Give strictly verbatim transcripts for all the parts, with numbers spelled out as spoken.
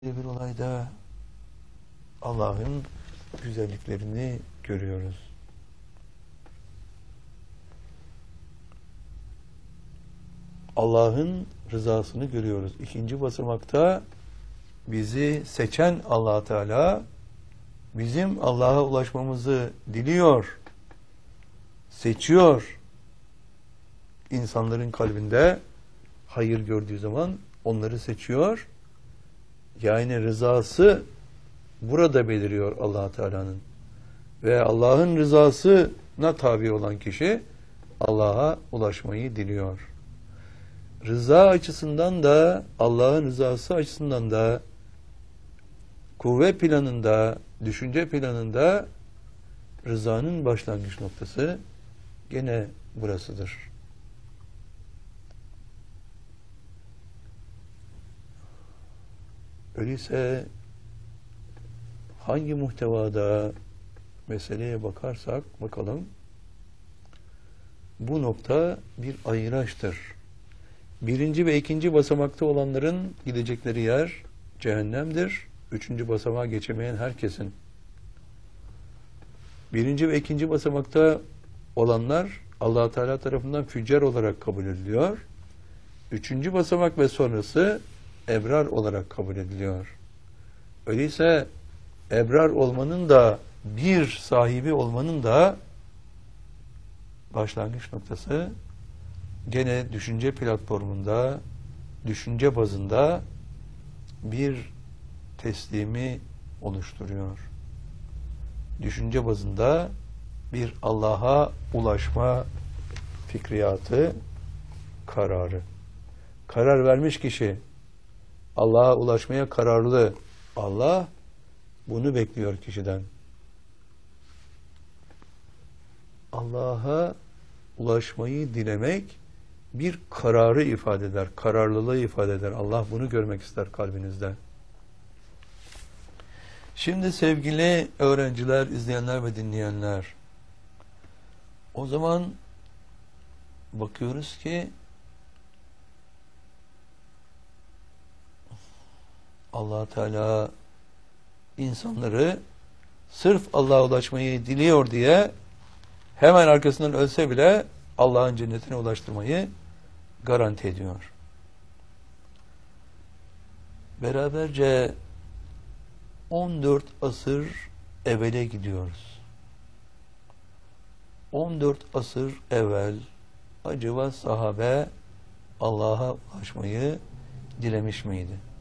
Bir olayda Allah'ın güzelliklerini görüyoruz. Allah'ın rızasını görüyoruz. İkinci basamakta bizi seçen Allah Teala bizim Allah'a ulaşmamızı diliyor, seçiyor. İnsanların kalbinde hayır gördüğü zaman onları seçiyor. Yani rızası burada beliriyor Allah Teala'nın. Ve Allah'ın rızasına tabi olan kişi Allah'a ulaşmayı diliyor. Rıza açısından da Allah'ın rızası açısından da kuvve planında, düşünce planında rızanın başlangıç noktası gene burasıdır. Öyleyse hangi muhtevada meseleye bakarsak bakalım, bu nokta bir ayıraçtır. Birinci ve ikinci basamakta olanların gidecekleri yer cehennemdir. Üçüncü basamağa geçemeyen herkesin. Birinci ve ikinci basamakta olanlar Allah Teala tarafından füccar olarak kabul ediliyor. Üçüncü basamak ve sonrası ebrar olarak kabul ediliyor. Öyleyse ebrar olmanın da bir sahibi olmanın da başlangıç noktası gene düşünce platformunda, düşünce bazında bir teslimi oluşturuyor. Düşünce bazında bir Allah'a ulaşma fikriyatı, kararı. Karar vermiş kişi Allah'a ulaşmaya kararlı. Allah bunu bekliyor kişiden. Allah'a ulaşmayı dilemek bir kararı ifade eder, kararlılığı ifade eder. Allah bunu görmek ister kalbinizde. Şimdi sevgili öğrenciler, izleyenler ve dinleyenler, o zaman bakıyoruz ki Allah Teala insanları sırf Allah'a ulaşmayı diliyor diye hemen arkasından ölse bile Allah'ın cennetine ulaştırmayı garanti ediyor. Beraberce on dört asır evvele gidiyoruz. on dört asır evvel acaba sahabe Allah'a ulaşmayı dilemiş miydi?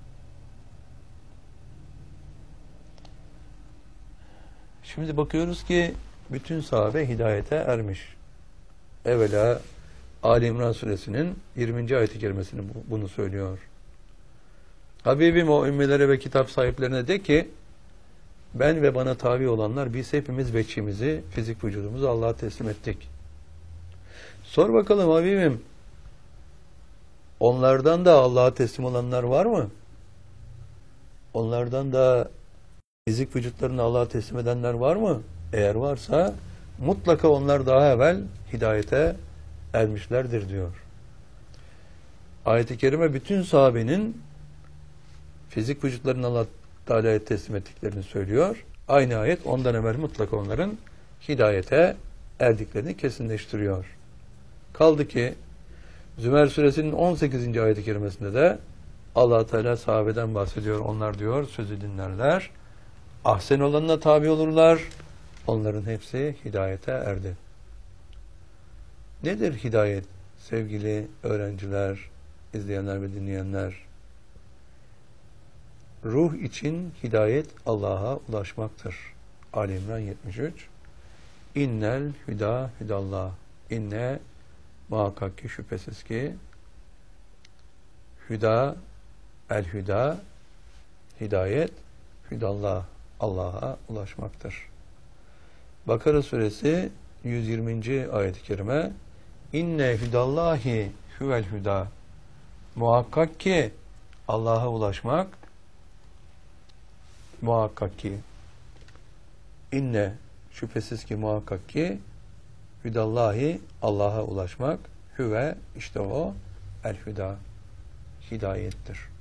Şimdi bakıyoruz ki bütün sahabe hidayete ermiş. Evvela Ali İmran suresinin yirminci ayet-i kerimesini bunu söylüyor. Habibim o ümmelere ve kitap sahiplerine de ki ben ve bana tabi olanlar biz hepimiz veçimizi, fizik vücudumuzu Allah'a teslim ettik. Sor bakalım Habibim, onlardan da Allah'a teslim olanlar var mı? Onlardan da fizik vücutlarını Allah'a teslim edenler var mı? Eğer varsa mutlaka onlar daha evvel hidayete ermişlerdir diyor. Ayet-i kerime bütün sahabenin fizik vücutlarını Allah Teala'ya teslim ettiklerini söylüyor. Aynı ayet ondan evvel mutlaka onların hidayete erdiklerini kesinleştiriyor. Kaldı ki Zümer suresinin on sekizinci ayet-i kerimesinde de Allah Teala sahabeden bahsediyor. Onlar diyor sözü dinlerler. Ahsen olanına tabi olurlar. Onların hepsi hidayete erdi. Nedir hidayet sevgili öğrenciler, izleyenler ve dinleyenler? Ruh için hidayet Allah'a ulaşmaktır. Ali İmran yetmiş üç. İnnel hüda hüdallah. İnne muhakkak ki şüphesiz ki hüda el hüda hidayet hüdallah Allah'a ulaşmaktır. Bakara suresi yüz yirminci ayet-i kerime İnne hüdallahi huvel hüda. Muhakkak ki Allah'a ulaşmak muhakkak ki inne şüphesiz ki muhakkak ki hüdallahi Allah'a ulaşmak hüve işte o el hüda hidayettir.